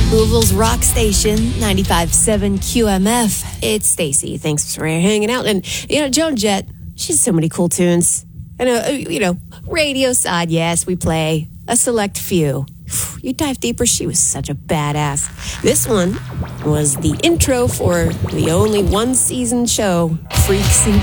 Louisville's rock station, 95.7 QMF. It's Stacy. Thanks for hanging out. And, Joan Jett, she has so many cool tunes. I know, radio side, yes, we play a select few. You dive deeper, she was such a badass. This one was the intro for the only one-season show, Freaks and